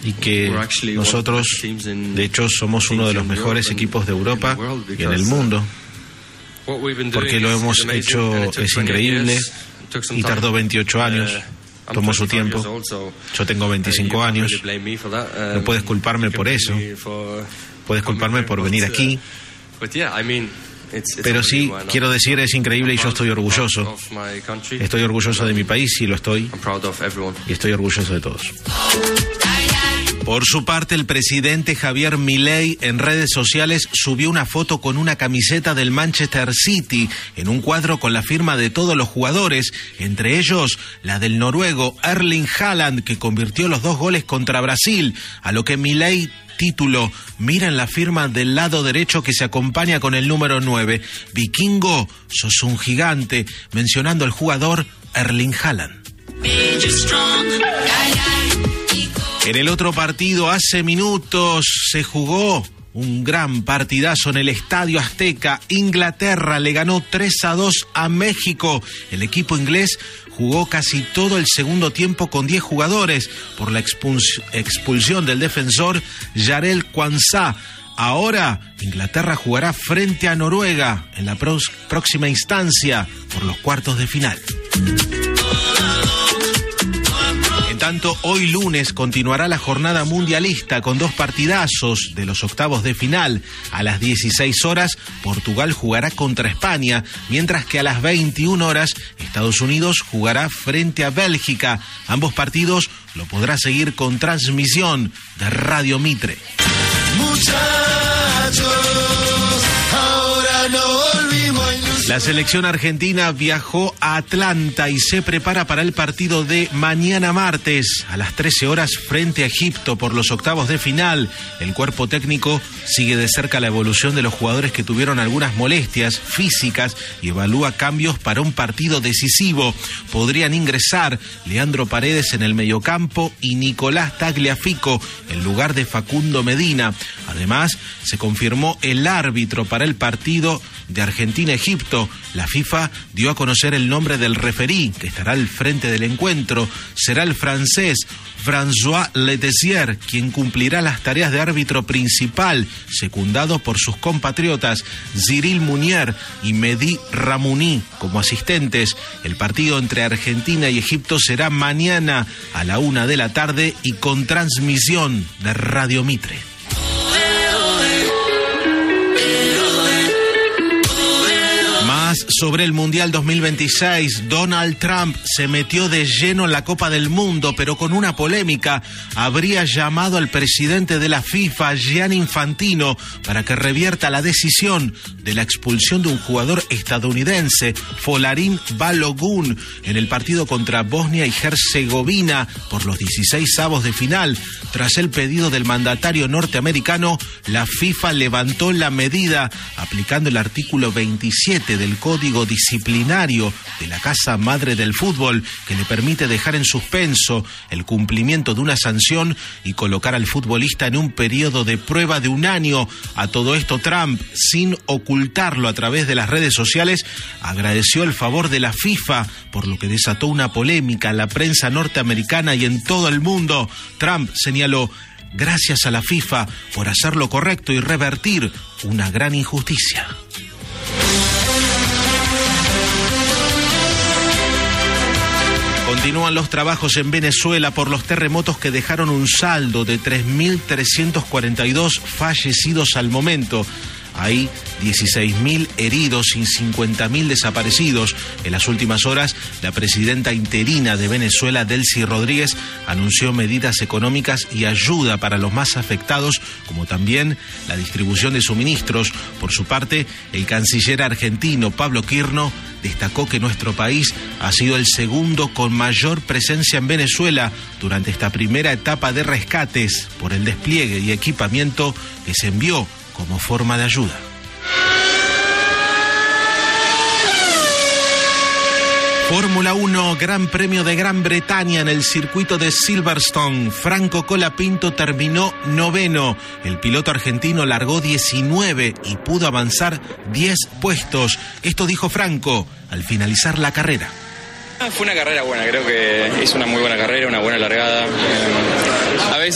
y que nosotros, de hecho, somos uno de los mejores equipos de Europa y en el mundo, porque lo hemos hecho, es increíble, y tardó 28 años, tomó su tiempo. Yo tengo 25 años, no puedes culparme por eso, puedes culparme por venir aquí, pero sí, quiero decir, es increíble y yo estoy orgulloso de mi país y lo estoy, y estoy orgulloso de todos. Por su parte, el presidente Javier Milei en redes sociales subió una foto con una camiseta del Manchester City en un cuadro con la firma de todos los jugadores, entre ellos la del noruego Erling Haaland, que convirtió los 2 goles contra Brasil, a lo que Milei tituló: miren la firma del lado derecho que se acompaña con el número 9. Vikingo, sos un gigante, mencionando al jugador Erling Haaland. En el otro partido, hace minutos, se jugó un gran partidazo en el Estadio Azteca. Inglaterra le ganó 3-2 a México. El equipo inglés jugó casi todo el segundo tiempo con 10 jugadores por la expulsión del defensor Jarell Quansah. Ahora, Inglaterra jugará frente a Noruega en la próxima instancia por los cuartos de final. En tanto, hoy lunes continuará la jornada mundialista con 2 partidazos de los octavos de final. A las 16 horas, Portugal jugará contra España, mientras que a las 21 horas, Estados Unidos jugará frente a Bélgica. Ambos partidos lo podrá seguir con transmisión de Radio Mitre. Muchachos, ahora no volvimos. La selección argentina viajó a Atlanta y se prepara para el partido de mañana martes a las 13 horas frente a Egipto por los octavos de final. El cuerpo técnico sigue de cerca la evolución de los jugadores que tuvieron algunas molestias físicas y evalúa cambios para un partido decisivo. Podrían ingresar Leandro Paredes en el mediocampo y Nicolás Tagliafico en lugar de Facundo Medina. Además, se confirmó el árbitro para el partido de Argentina-Egipto. La FIFA dio a conocer el nombre del referí que estará al frente del encuentro. Será el francés François Letessier, quien cumplirá las tareas de árbitro principal, secundado por sus compatriotas Cyril Munier y Mehdi Ramouni como asistentes. El partido entre Argentina y Egipto será mañana a la 1 de la tarde y con transmisión de Radio Mitre. Sobre el Mundial 2026, Donald Trump se metió de lleno en la Copa del Mundo, pero con una polémica. Habría llamado al presidente de la FIFA, Gianni Infantino, para que revierta la decisión de la expulsión de un jugador estadounidense, Folarin Balogun, en el partido contra Bosnia y Herzegovina por los 16avos de final. Tras el pedido del mandatario norteamericano, la FIFA levantó la medida, aplicando el artículo 27 del Código Disciplinario de la Casa Madre del Fútbol, que le permite dejar en suspenso el cumplimiento de una sanción y colocar al futbolista en un periodo de prueba de 1 año. A todo esto, Trump, sin ocultarlo a través de las redes sociales, agradeció el favor de la FIFA, por lo que desató una polémica en la prensa norteamericana y en todo el mundo. Trump señaló: gracias a la FIFA por hacer lo correcto y revertir una gran injusticia. Continúan los trabajos en Venezuela por los terremotos que dejaron un saldo de 3.342 fallecidos al momento. Hay 16.000 heridos y 50.000 desaparecidos. En las últimas horas, la presidenta interina de Venezuela, Delcy Rodríguez, anunció medidas económicas y ayuda para los más afectados, como también la distribución de suministros. Por su parte, el canciller argentino, Pablo Quirno, destacó que nuestro país ha sido el segundo con mayor presencia en Venezuela durante esta primera etapa de rescates por el despliegue y equipamiento que se envió como forma de ayuda. Fórmula 1, Gran Premio de Gran Bretaña en el circuito de Silverstone. Franco Colapinto terminó 9º. El piloto argentino largó 19 y pudo avanzar 10 puestos. Esto dijo Franco al finalizar la carrera. Fue una carrera buena, creo que hizo una muy buena carrera, una buena largada. A veces